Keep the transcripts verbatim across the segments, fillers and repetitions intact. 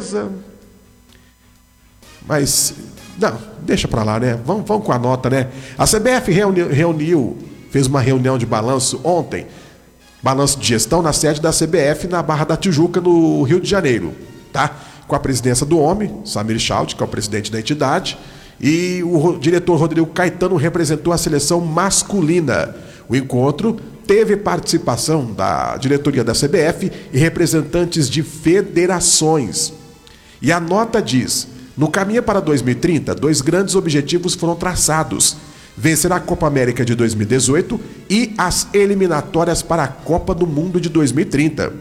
beleza. Mas, não, deixa pra lá, né? Vamos, vamos com a nota, né? A C B F reuniu, reuniu, fez uma reunião de balanço ontem, balanço de gestão na sede da C B F na Barra da Tijuca, no Rio de Janeiro, tá? Com a presidência do homem, Samir Chaud, que é o presidente da entidade, e o diretor Rodrigo Caetano representou a seleção masculina. O encontro teve participação da diretoria da C B F e representantes de federações. E a nota diz: no caminho para dois mil e trinta, dois grandes objetivos foram traçados: vencer a Copa América de dois mil e dezoito e as eliminatórias para a Copa do Mundo de dois mil e trinta.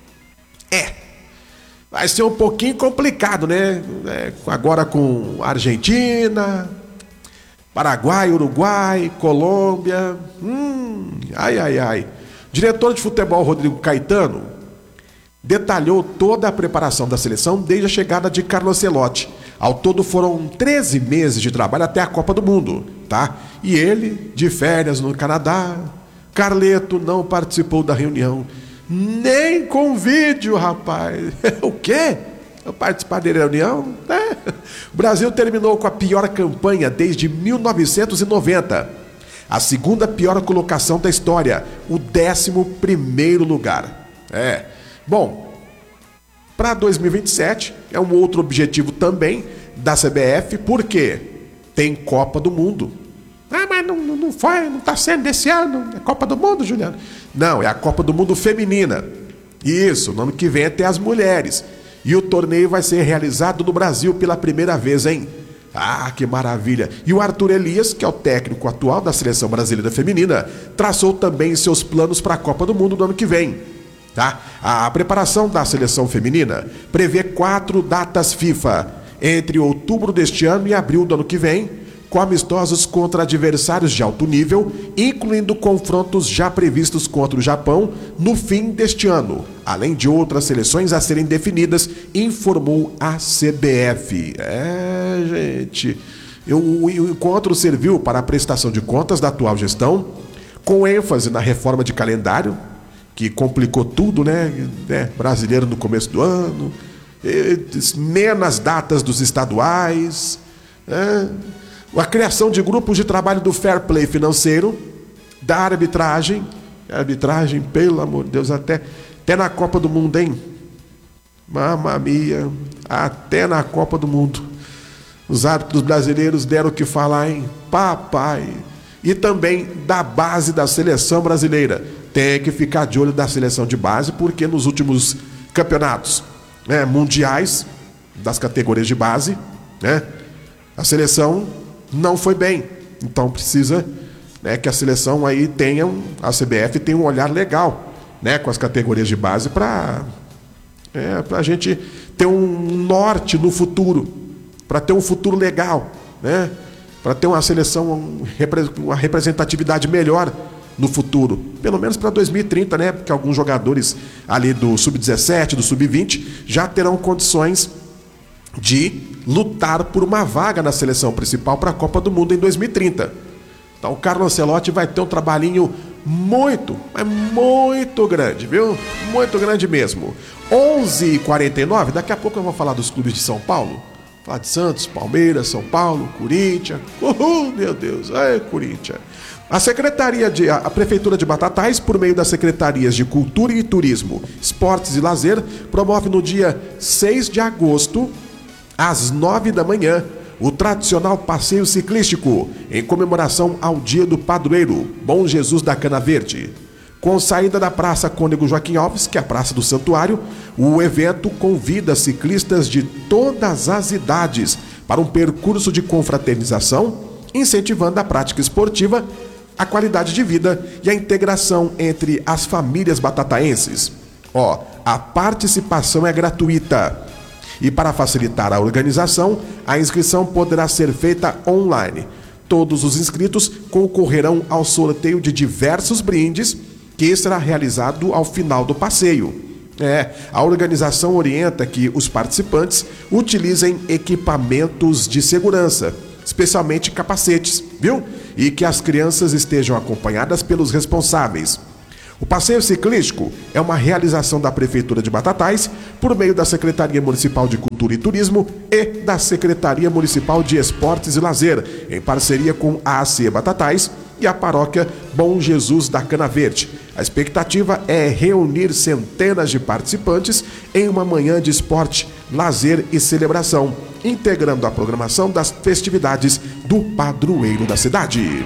É, vai ser um pouquinho complicado, né? É, agora com Argentina, Paraguai, Uruguai, Colômbia. Hum, ai, ai, ai. Diretor de futebol Rodrigo Caetano detalhou toda a preparação da seleção desde a chegada de Carlo Ancelotti. Ao todo foram treze meses de trabalho até a Copa do Mundo, tá? E ele, de férias no Canadá. Carleto não participou da reunião. Nem com vídeo, rapaz. O quê? Eu participar da reunião? É. O Brasil terminou com a pior campanha desde mil novecentos e noventa. A segunda pior colocação da história. O décimo primeiro lugar. É. Bom, para dois mil e vinte e sete é um outro objetivo também da C B F, porque tem Copa do Mundo. Ah, mas não, não foi, não está sendo desse ano, é Copa do Mundo, Juliano. Não, é a Copa do Mundo feminina. Isso, no ano que vem até as mulheres. E o torneio vai ser realizado no Brasil pela primeira vez, hein? Ah, que maravilha! E o Arthur Elias, que é o técnico atual da seleção brasileira feminina, traçou também seus planos para a Copa do Mundo do ano que vem. Tá? A preparação da seleção feminina prevê quatro datas FIFA, entre outubro deste ano e abril do ano que vem, com amistosos contra adversários de alto nível, incluindo confrontos já previstos contra o Japão no fim deste ano, além de outras seleções a serem definidas, informou a C B F. É, gente, o encontro serviu para a prestação de contas da atual gestão, com ênfase na reforma de calendário, que complicou tudo, né? É, brasileiro no começo do ano, menos datas dos estaduais, é, a criação de grupos de trabalho do fair play financeiro, da arbitragem, arbitragem, pelo amor de Deus, até, até na Copa do Mundo, hein? Mamma mia, até na Copa do Mundo. Os árbitros brasileiros deram o que falar, hein? Papai. E também da base da seleção brasileira. Tem que ficar de olho da seleção de base, porque nos últimos campeonatos, né, mundiais das categorias de base, né, a seleção não foi bem. Então precisa, né, que a seleção aí tenha, a C B F tenha um olhar legal, né, com as categorias de base para é, para a gente ter um norte no futuro, para ter um futuro legal, né, para ter uma seleção, uma representatividade melhor no futuro, pelo menos para dois mil e trinta, né? Porque alguns jogadores ali do sub dezessete, do sub vinte, já terão condições de lutar por uma vaga na seleção principal para a Copa do Mundo em dois mil e trinta. Então o Carlo Ancelotti vai ter um trabalhinho muito, mas muito grande, viu? Muito grande mesmo. onze e quarenta e nove, daqui a pouco eu vou falar dos clubes de São Paulo. Falar de Santos, Palmeiras, São Paulo, Corinthians. Uhul, meu Deus, ai, Corinthians. A Secretaria de, a Prefeitura de Batatais, por meio das Secretarias de Cultura e Turismo, Esportes e Lazer, promove no dia seis de agosto, às nove da manhã, o tradicional passeio ciclístico, em comemoração ao Dia do Padroeiro, Bom Jesus da Cana Verde. Com saída da Praça Cônego Joaquim Alves, que é a Praça do Santuário, o evento convida ciclistas de todas as idades para um percurso de confraternização, incentivando a prática esportiva, a qualidade de vida e a integração entre as famílias batataenses. Ó, a participação é gratuita. E para facilitar a organização, a inscrição poderá ser feita online. Todos os inscritos concorrerão ao sorteio de diversos brindes, que será realizado ao final do passeio. É, a organização orienta que os participantes utilizem equipamentos de segurança, especialmente capacetes, viu? E que as crianças estejam acompanhadas pelos responsáveis. O passeio ciclístico é uma realização da Prefeitura de Batatais por meio da Secretaria Municipal de Cultura e Turismo e da Secretaria Municipal de Esportes e Lazer, em parceria com a A C Batatais e a Paróquia Bom Jesus da Cana Verde. A expectativa é reunir centenas de participantes em uma manhã de esporte, lazer e celebração, integrando a programação das festividades do padroeiro da cidade.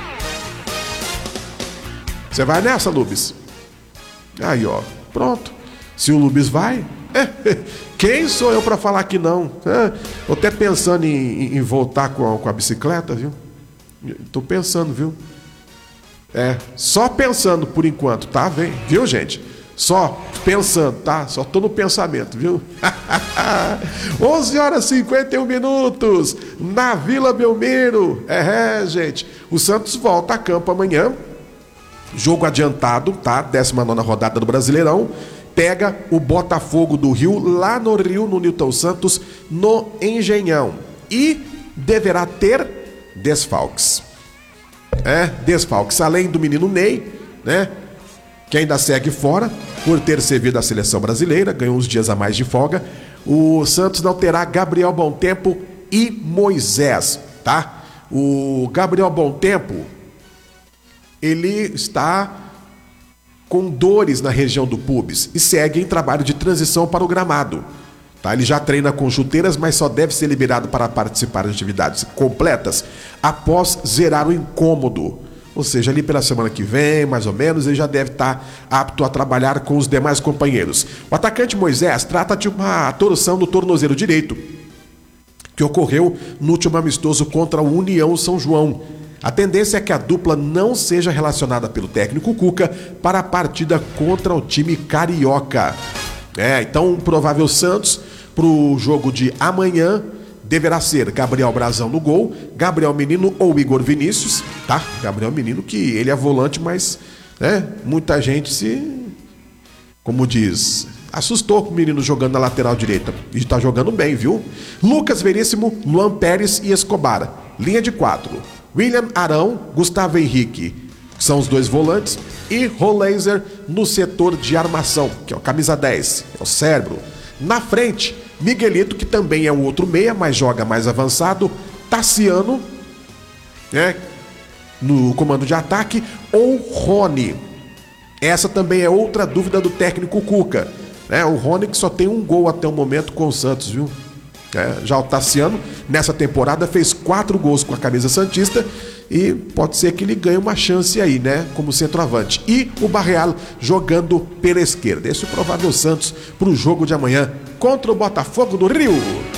Você vai nessa, Lubes? Aí, ó, pronto. Se o Lubes vai, quem sou eu para falar que não? É, tô até pensando em, em voltar com a, com a bicicleta, viu? Tô pensando, viu? É, só pensando por enquanto, tá? Vem, viu, gente? Só pensando, tá? Só tô no pensamento, viu? onze horas e cinquenta e um minutos na Vila Belmiro. É, gente. O Santos volta a campo amanhã. Jogo adiantado, tá? décima nona rodada do Brasileirão. Pega o Botafogo do Rio, lá no Rio, no Newton Santos, no Engenhão. E deverá ter desfalques. É, desfalques. Além do menino Ney, né? Que ainda segue fora, por ter servido à seleção brasileira, ganhou uns dias a mais de folga. O Santos não terá Gabriel Bontempo e Moisés, tá? O Gabriel Bontempo, ele está com dores na região do pubis e segue em trabalho de transição para o gramado. Tá? Ele já treina com chuteiras, mas só deve ser liberado para participar de atividades completas após zerar o incômodo. Ou seja, ali pela semana que vem, mais ou menos, ele já deve estar apto a trabalhar com os demais companheiros. O atacante Moisés trata de uma torção no tornozelo direito, que ocorreu no último amistoso contra o União São João. A tendência é que a dupla não seja relacionada pelo técnico Cuca para a partida contra o time carioca. É, então, o provável Santos para o jogo de amanhã deverá ser Gabriel Brazão no gol, Gabriel Menino ou Igor Vinícius, tá? Gabriel Menino, que ele é volante, mas né, muita gente se, como diz, assustou com o menino jogando na lateral direita. E tá jogando bem, viu? Lucas Veríssimo, Luan Pérez e Escobar. Linha de quatro. William Arão, Gustavo Henrique, que são os dois volantes, e Roleiser no setor de armação, que é o camisa dez, é o cérebro. Na frente, Miguelito, que também é um outro meia, mas joga mais avançado, Tassiano, né, no comando de ataque, ou Rony. Essa também é outra dúvida do técnico Cuca, né? O Rony que só tem um gol até o momento com o Santos, viu? É, já o Tassiano, nessa temporada, fez quatro gols com a camisa santista e pode ser que ele ganhe uma chance aí, né? Como centroavante. E o Barreal jogando pela esquerda. Esse é o provável Santos para o jogo de amanhã contra o Botafogo do Rio.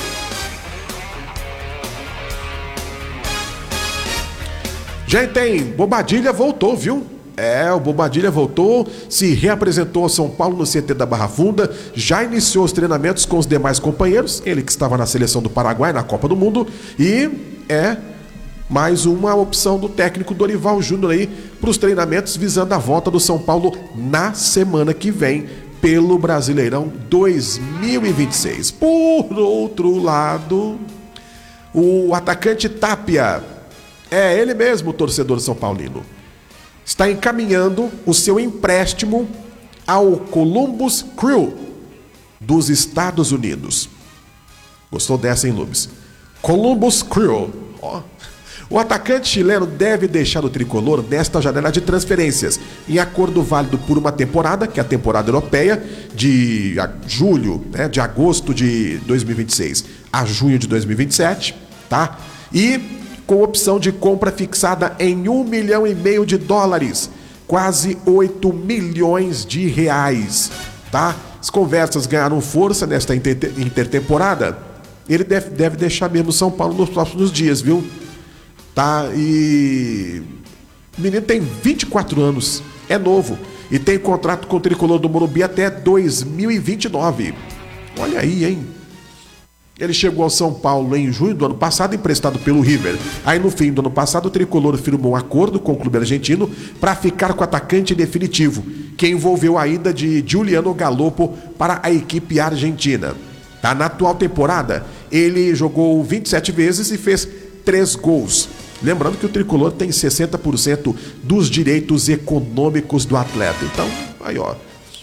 Gente, tem Bobadilha voltou, viu? É, o Bobadilha voltou, se reapresentou ao São Paulo no C T da Barra Funda, já iniciou os treinamentos com os demais companheiros, ele que estava na seleção do Paraguai na Copa do Mundo, e é mais uma opção do técnico Dorival Júnior aí para os treinamentos visando a volta do São Paulo na semana que vem pelo Brasileirão dois mil e vinte e seis. Por outro lado, o atacante Tapia, é ele mesmo, o torcedor São Paulino, está encaminhando o seu empréstimo ao Columbus Crew dos Estados Unidos. Gostou dessa, hein, Lubes? Columbus Crew. Ó. O atacante chileno deve deixar o tricolor nesta janela de transferências, em acordo válido por uma temporada, que é a temporada europeia, de julho, né, de agosto de dois mil e vinte e seis a junho de dois mil e vinte e sete, tá? E com opção de compra fixada em um milhão e meio de dólares, quase oito milhões de reais, tá? As conversas ganharam força nesta inter- intertemporada. Ele deve, deve deixar mesmo São Paulo nos próximos dias, viu? Tá? E o menino tem vinte e quatro anos, é novo e tem contrato com o tricolor do Morumbi até dois mil e vinte e nove. Olha aí, hein? Ele chegou ao São Paulo em junho do ano passado, emprestado pelo River. Aí no fim do ano passado, o tricolor firmou um acordo com o clube argentino para ficar com o atacante definitivo, que envolveu a ida de Giuliano Galoppo para a equipe argentina. Tá? Na atual temporada, ele jogou vinte e sete vezes e fez três gols. Lembrando que o tricolor tem sessenta por cento dos direitos econômicos do atleta. Então, aí ó,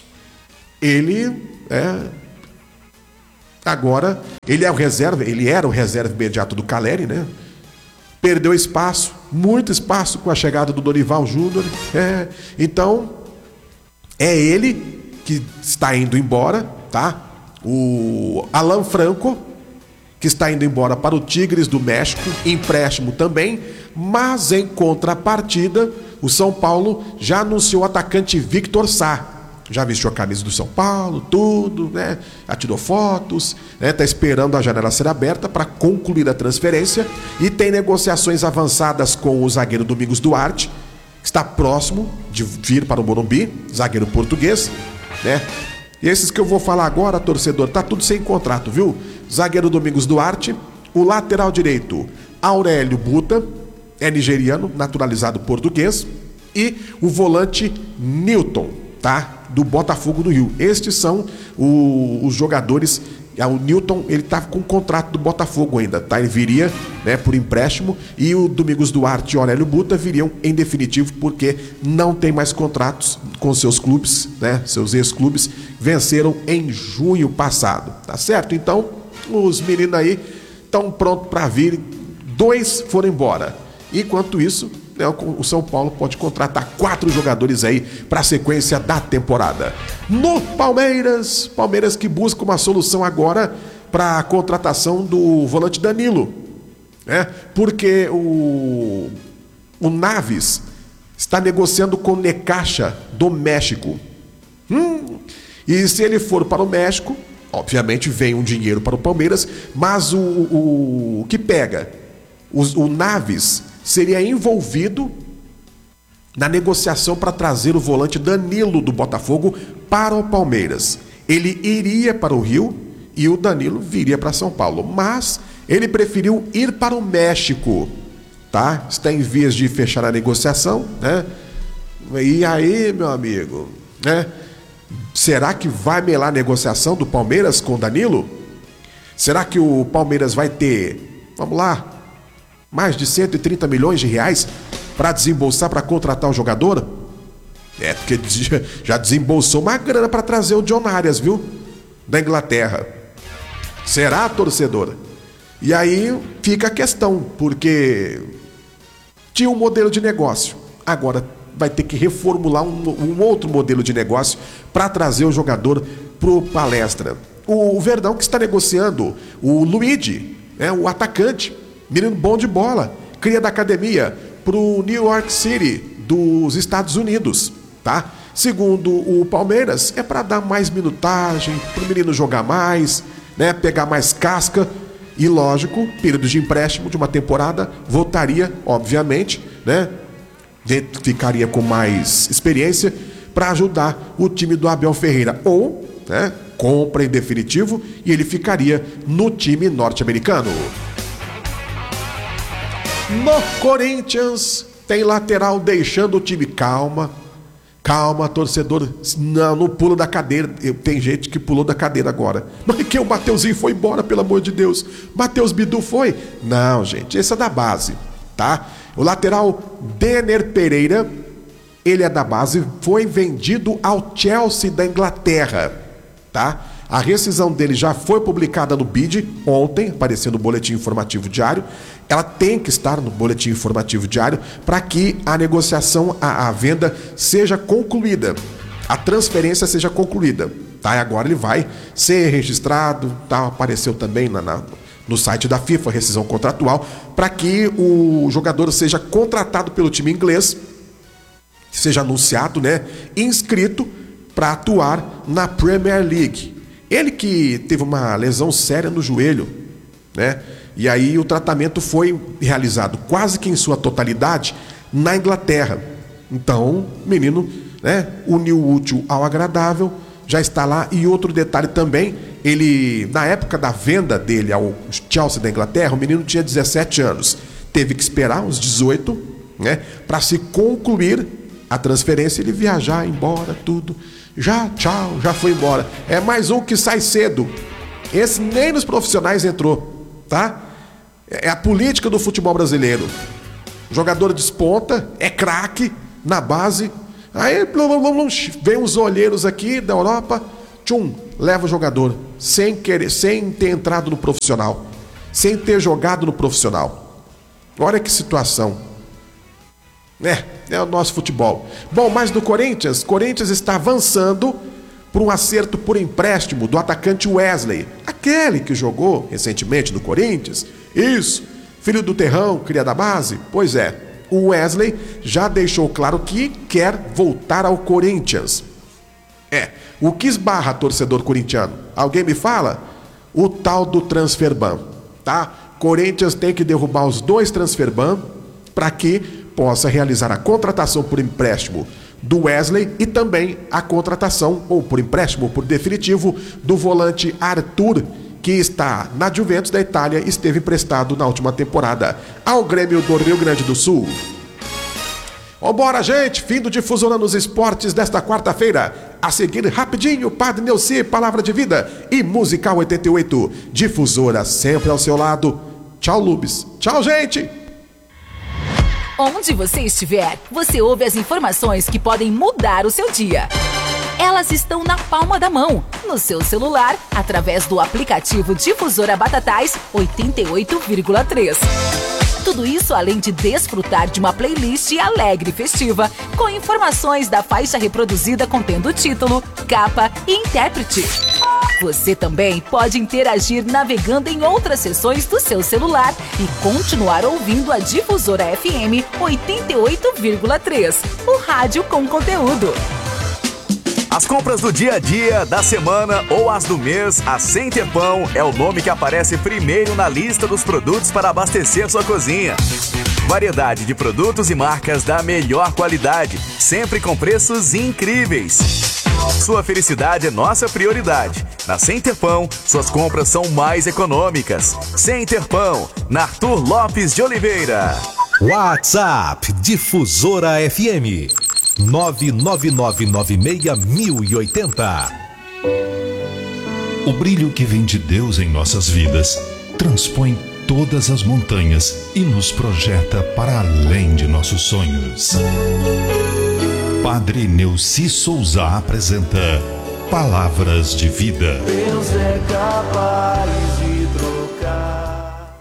ele é... Agora, ele é o reserva, ele era o reserva imediato do Caleri, né? Perdeu espaço, muito espaço com a chegada do Dorival Júnior. É, então, é ele que está indo embora, tá? O Alan Franco, que está indo embora para o Tigres do México, empréstimo também, mas em contrapartida, o São Paulo já anunciou o atacante Victor Sá. Já vestiu a camisa do São Paulo, tudo, né? Já tirou fotos, né? Tá esperando a janela ser aberta para concluir a transferência e tem negociações avançadas com o zagueiro Domingos Duarte, que está próximo de vir para o Morumbi, zagueiro português, né? E esses que eu vou falar agora, torcedor, tá tudo sem contrato, viu? Zagueiro Domingos Duarte, o lateral direito Aurélio Buta, é nigeriano, naturalizado português, e o volante Newton, tá? Do Botafogo do Rio. Estes são o, os jogadores. O Newton, ele tá com o contrato do Botafogo ainda, tá? Ele viria, né, por empréstimo, e o Domingos Duarte e o Aurélio Buta viriam em definitivo porque não tem mais contratos com seus clubes, né? Seus ex-clubes venceram em junho passado, tá certo? Então, os meninos aí estão prontos para vir. Dois foram embora. Enquanto isso, né, o São Paulo pode contratar quatro jogadores aí para a sequência da temporada. No Palmeiras, Palmeiras que busca uma solução agora para a contratação do volante Danilo, né? Porque o, o Naves está negociando com o Necaxa do México. Hum, e se ele for para o México, obviamente vem um dinheiro para o Palmeiras, mas o, o, o que pega? O, o Naves seria envolvido na negociação para trazer o volante Danilo do Botafogo para o Palmeiras. Ele iria para o Rio e o Danilo viria para São Paulo, mas ele preferiu ir para o México, tá? Está em vias de fechar a negociação, né? E aí, meu amigo, né? Será que vai melar a negociação do Palmeiras com o Danilo? Será que o Palmeiras vai ter, vamos lá, mais de cento e trinta milhões de reais para desembolsar para contratar o jogador? É, porque já desembolsou uma grana para trazer o John Arias, viu? Da Inglaterra. Será, torcedor? E aí fica a questão, porque tinha um modelo de negócio, agora vai ter que reformular um, um outro modelo de negócio para trazer o jogador pro Palestra. O, o Verdão que está negociando o Luigi, né, o atacante, menino bom de bola, cria da academia pro New York City dos Estados Unidos, tá? Segundo o Palmeiras, é para dar mais minutagem, pro menino jogar mais, né, pegar mais casca e, lógico, período de empréstimo de uma temporada, voltaria, obviamente, né, ficaria com mais experiência para ajudar o time do Abel Ferreira, ou, né, compra em definitivo e ele ficaria no time norte-americano. No Corinthians, tem lateral deixando o time. Calma, calma, torcedor. Não, não pula da cadeira. Tem gente que pulou da cadeira agora. Mas que o Mateuzinho foi embora, pelo amor de Deus. Matheus Bidu foi? Não, gente, esse é da base, tá? O lateral Denner Pereira, ele é da base, foi vendido ao Chelsea da Inglaterra, tá? A rescisão dele já foi publicada no B I D ontem, apareceu no Boletim Informativo Diário. Ela tem que estar no Boletim Informativo Diário para que a negociação, a, a venda seja concluída, a transferência seja concluída, tá? E agora ele vai ser registrado, tá? Apareceu também na, na, no site da FIFA, rescisão contratual, para que o jogador seja contratado pelo time inglês, seja anunciado, né? Inscrito para atuar na Premier League. Ele que teve uma lesão séria no joelho, né? E aí o tratamento foi realizado quase que em sua totalidade na Inglaterra. Então, menino, né, uniu o útil ao agradável, já está lá. E outro detalhe também, ele, na época da venda dele ao Chelsea da Inglaterra, o menino tinha dezessete anos. Teve que esperar uns dezoito, né, para se concluir a transferência, ele viajar, embora, tudo. Já, tchau, já foi embora. É mais um que sai cedo. Esse nem nos profissionais entrou, tá? É a política do futebol brasileiro. O jogador desponta, é craque na base. Aí blum, blum, blum, vem uns olheiros aqui da Europa, tchum, leva o jogador, sem querer, sem ter entrado no profissional, sem ter jogado no profissional. Olha que situação. É, é o nosso futebol. Bom, mas do Corinthians, Corinthians está avançando por um acerto por empréstimo do atacante Wesley, aquele que jogou recentemente no Corinthians. Isso, filho do Terrão, cria da base. Pois é, o Wesley já deixou claro que quer voltar ao Corinthians. É, o que esbarra torcedor corintiano? Alguém me fala? O tal do transferban, tá? Corinthians tem que derrubar os dois transferban para que possa realizar a contratação por empréstimo do Wesley e também a contratação, ou por empréstimo, ou por definitivo, do volante Arthur, que está na Juventus da Itália e esteve emprestado na última temporada ao Grêmio do Rio Grande do Sul. Vambora, gente! Fim do Difusora nos Esportes desta quarta-feira. A seguir, rapidinho, Padre Neuci, Palavra de Vida e Musical oitenta e oito. Difusora sempre ao seu lado. Tchau, Lubes. Tchau, gente! Onde você estiver, você ouve as informações que podem mudar o seu dia. Elas estão na palma da mão, no seu celular, através do aplicativo Difusora Batatais oitenta e oito vírgula três. Tudo isso além de desfrutar de uma playlist alegre e festiva, com informações da faixa reproduzida contendo título, capa e intérprete. Você também pode interagir navegando em outras seções do seu celular e continuar ouvindo a Difusora F M oitenta e oito vírgula três, o rádio com conteúdo. As compras do dia a dia, da semana ou as do mês, a Center Pão é o nome que aparece primeiro na lista dos produtos para abastecer sua cozinha. Variedade de produtos e marcas da melhor qualidade, sempre com preços incríveis. Sua felicidade é nossa prioridade. Na Center Pão, suas compras são mais econômicas. Center Pão, na Arthur Lopes de Oliveira. WhatsApp Difusora F M nove nove nove nove seis mil e oitenta. O brilho que vem de Deus em nossas vidas transpõe todas as montanhas e nos projeta para além de nossos sonhos. Padre Neuci Souza apresenta Palavras de Vida. Deus é capaz de trocar.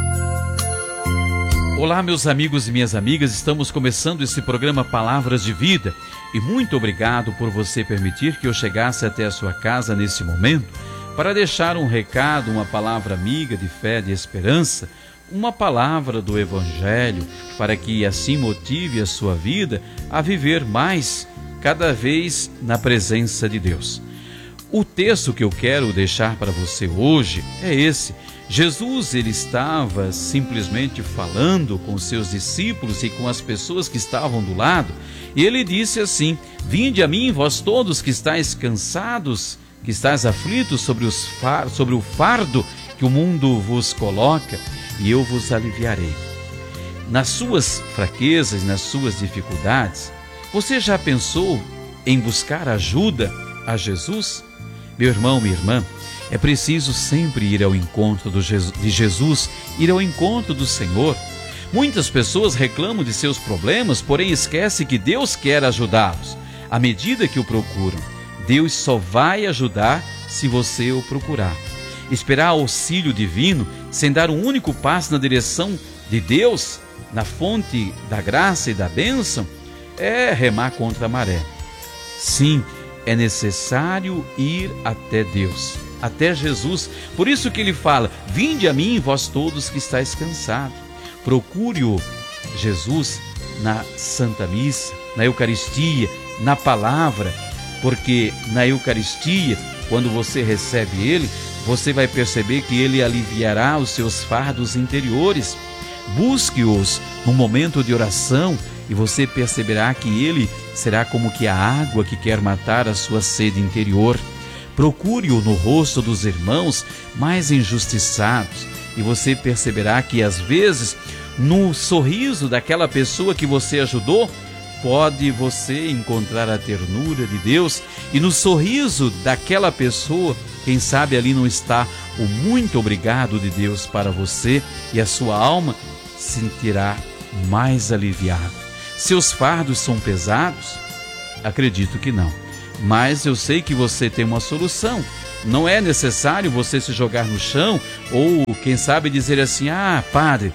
Olá, meus amigos e minhas amigas, estamos começando esse programa Palavras de Vida e muito obrigado por você permitir que eu chegasse até a sua casa nesse momento para deixar um recado, uma palavra amiga de fé, de esperança, uma palavra do Evangelho para que assim motive a sua vida a viver mais cada vez na presença de Deus. O texto que eu quero deixar para você hoje é esse. Jesus, ele estava simplesmente falando com os seus discípulos e com as pessoas que estavam do lado, e ele disse assim: vinde a mim, vós todos que estáis cansados, que estáis aflitos sobre, os far, sobre o fardo que o mundo vos coloca, e eu vos aliviarei. Nas suas fraquezas, nas suas dificuldades, você já pensou em buscar ajuda a Jesus? Meu irmão, minha irmã, é preciso sempre ir ao encontro do Jesus, de Jesus, ir ao encontro do Senhor. Muitas pessoas reclamam de seus problemas, porém esquecem que Deus quer ajudá-los. À medida que o procuram, Deus só vai ajudar se você o procurar. Esperar auxílio divino sem dar um único passo na direção de Deus, na fonte da graça e da bênção, é remar contra a maré. Sim, é necessário ir até Deus, até Jesus. Por isso que ele fala: vinde a mim, vós todos que estáis cansados. Procure-o, Jesus, na Santa Missa, na Eucaristia, na Palavra, porque na Eucaristia, quando você recebe ele, você vai perceber que ele aliviará os seus fardos interiores. Busque-os no momento de oração e você perceberá que ele será como que a água que quer matar a sua sede interior. Procure-o no rosto dos irmãos mais injustiçados e você perceberá que às vezes no sorriso daquela pessoa que você ajudou, pode você encontrar a ternura de Deus, e no sorriso daquela pessoa, quem sabe ali não está o muito obrigado de Deus para você, e a sua alma sentirá mais aliviado. Seus fardos são pesados? Acredito que não. Mas eu sei que você tem uma solução. Não é necessário você se jogar no chão ou, quem sabe, dizer assim: ah, padre,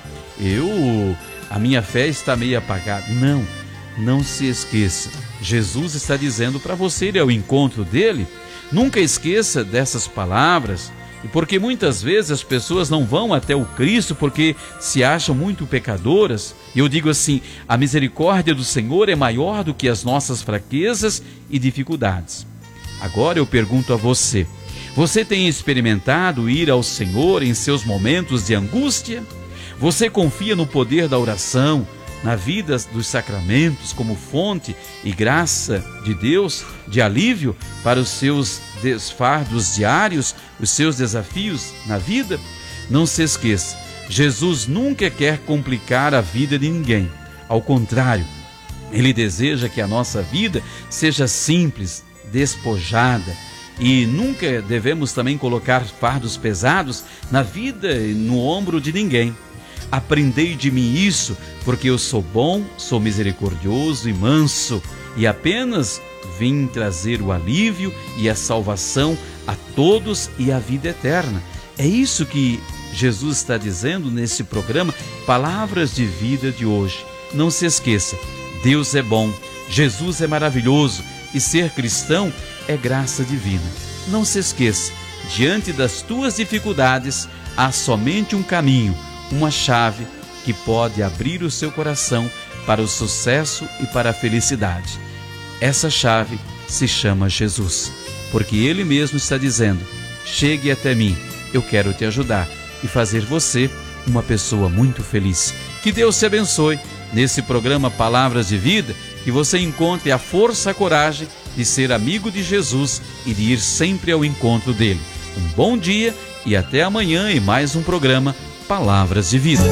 eu, a minha fé está meio apagada. Não, não se esqueça. Jesus está dizendo para você ir ao encontro dele. Nunca esqueça dessas palavras. E porque muitas vezes as pessoas não vão até o Cristo porque se acham muito pecadoras. E eu digo assim: a misericórdia do Senhor é maior do que as nossas fraquezas e dificuldades. Agora eu pergunto a você: você tem experimentado ir ao Senhor em seus momentos de angústia? Você confia no poder da oração, na vida dos sacramentos como fonte e graça de Deus, de alívio para os seus fardos diários, os seus desafios na vida? Não se esqueça, Jesus nunca quer complicar a vida de ninguém. Ao contrário, Ele deseja que a nossa vida seja simples, despojada, e nunca devemos também colocar fardos pesados na vida e no ombro de ninguém. Aprendei de mim isso, porque eu sou bom, sou misericordioso e manso, e apenas vim trazer o alívio e a salvação a todos e a vida eterna. É isso que Jesus está dizendo nesse programa Palavras de Vida de hoje. Não se esqueça, Deus é bom, Jesus é maravilhoso e ser cristão é graça divina. Não se esqueça, diante das tuas dificuldades há somente um caminho, uma chave que pode abrir o seu coração para o sucesso e para a felicidade. Essa chave se chama Jesus, porque Ele mesmo está dizendo: chegue até mim, eu quero te ajudar e fazer você uma pessoa muito feliz. Que Deus te abençoe nesse programa Palavras de Vida, que você encontre a força, a coragem de ser amigo de Jesus e de ir sempre ao encontro dele. Um bom dia e até amanhã em mais um programa Palavras de Vida.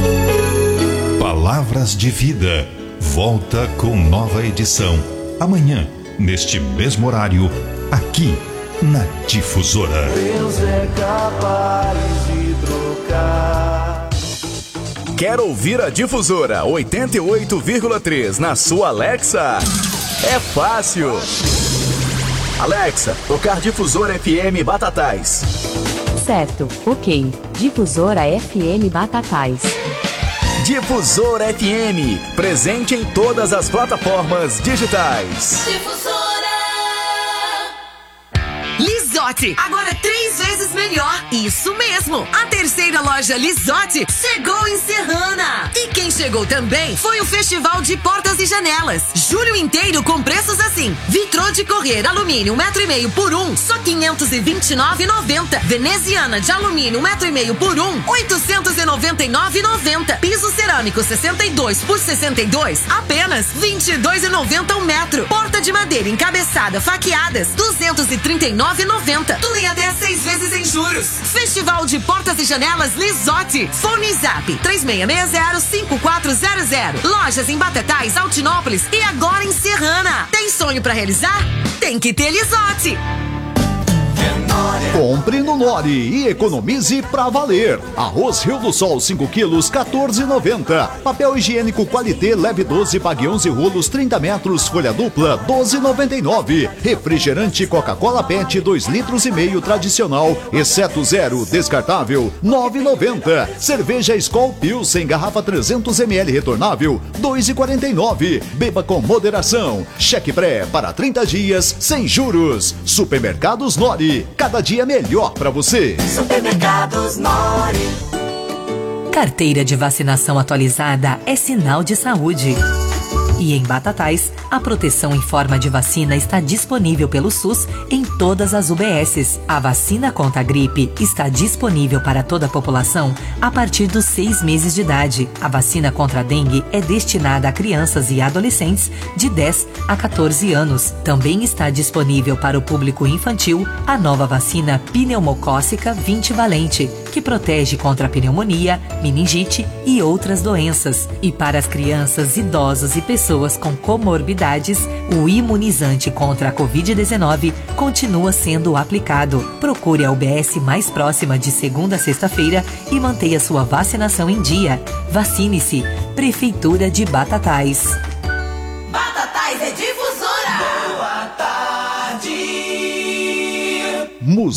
Palavras de Vida. Volta com nova edição. Amanhã, neste mesmo horário, aqui na Difusora. Deus é capaz de trocar. Quer ouvir a Difusora oitenta e oito vírgula três na sua Alexa? É fácil. Alexa, tocar Difusora F M Batatais. Certo, ok. Difusora F M Batatais. Difusora F M, presente em todas as plataformas digitais. Difusora. Lisotti, agora três vezes melhor. Isso mesmo, a terceira loja Lisotti chegou em Serrana. E quem chegou também foi o Festival de Portas e Janelas. Julho inteiro com preços assim: vitrô de correr alumínio um metro e meio por um, só quinhentos e vinte e nove reais e noventa centavos. Veneziana de alumínio um metro e meio por um, oitocentos e noventa e nove reais e noventa centavos. Piso cerâmico sessenta e dois por sessenta e dois, apenas vinte e dois reais e noventa centavos um metro. Porta de madeira encabeçada faqueadas, duzentos e trinta e nove reais e noventa centavos. Tudo em até seis vezes em juros. Festival de Portas e Janelas Lisotti. Fone Zap três seis seis zero cinco quatro zero zero. Lojas em Batatais, Altinópolis e agora em Serrana. Tem sonho pra realizar? Tem que ter Lisotti. Compre no Nori e economize pra valer. Arroz Rio do Sol cinco quilos, quatorze reais e noventa centavos. Papel higiênico Qualité Leve doze, pague onze rolos, trinta metros, folha dupla, doze reais e noventa e nove centavos. Refrigerante Coca-Cola Pet dois litros e meio tradicional, exceto zero, descartável, nove reais e noventa centavos. Cerveja Skol Pilsen, garrafa trezentos mililitros retornável, dois reais e quarenta e nove centavos. Beba com moderação. Cheque pré para trinta dias, sem juros. Supermercados Nori, cada dia melhor para você. Supermercados Nori. Carteira de vacinação atualizada é sinal de saúde. E em Batatais, a proteção em forma de vacina está disponível pelo SUS em todas as U B Ss. A vacina contra a gripe está disponível para toda a população a partir dos seis meses de idade. A vacina contra a dengue é destinada a crianças e adolescentes de dez a quatorze anos. Também está disponível para o público infantil a nova vacina pneumocócica vinte valente, que protege contra a pneumonia, meningite e outras doenças. E para as crianças, idosos e pessoas pessoas com comorbidades, o imunizante contra a covid dezenove continua sendo aplicado. Procure a U B S mais próxima de segunda a sexta-feira e mantenha sua vacinação em dia. Vacine-se. Prefeitura de Batatais. Batatais é Difusora. Música